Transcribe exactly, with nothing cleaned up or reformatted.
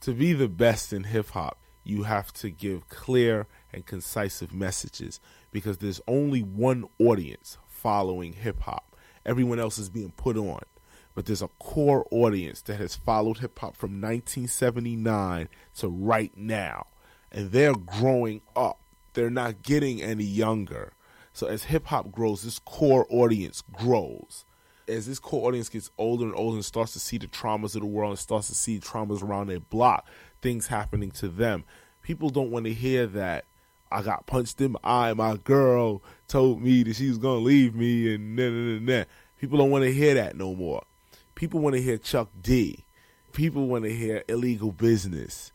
To be the best in hip-hop, you have to give clear and concise messages because there's only one audience following hip-hop. Everyone else is being put on. But there's a core audience that has followed hip-hop from nineteen seventy-nine to right now. And they're growing up. They're not getting any younger. So as hip-hop grows, this core audience grows. As this core audience gets older and older and starts to see the traumas of the world and starts to see traumas around their block, things happening to them, people don't want to hear that I got punched in my eye, my girl told me that she was going to leave me, and nah, nah, nah, nah. People don't want to hear that no more. People want to hear Chuck D. People want to hear Illegal Business.